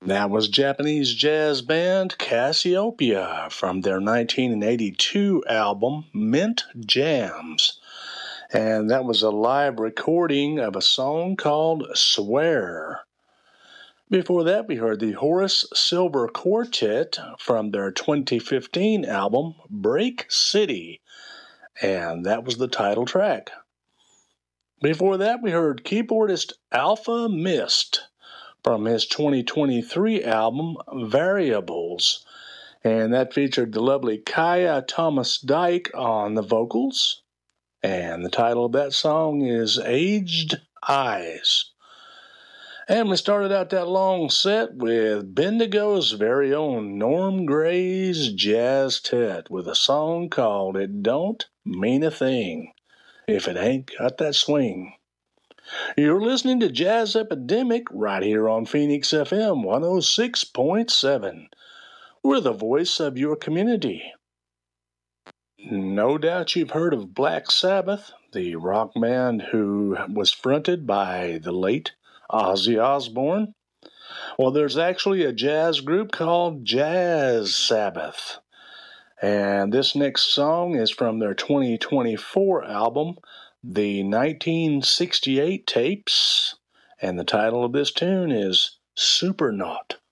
That was Japanese jazz band Cassiopeia from their 1982 album Mint Jams. And that was a live recording of a song called Swear. Before that, we heard the Horace Silver Quartet from their 2015 album Break City. And that was the title track. Before that, we heard keyboardist Alpha Mist from his 2023 album Variables. And that featured the lovely Kaya Thomas Dyke on the vocals. And the title of that song is Aged Eyes. And we started out that long set with Bendigo's very own Norm Gray's Jazz Tet with a song called It Don't Mean a Thing If It Ain't Got That Swing. You're listening to Jazz Epidemic right here on Phoenix FM 106.7. We're the voice of your community. No doubt you've heard of Black Sabbath, the rock band who was fronted by the late Ozzy Osbourne. Well, there's actually a jazz group called Jazz Sabbath. And this next song is from their 2024 album, the 1968 Tapes. And the title of this tune is Supernaut.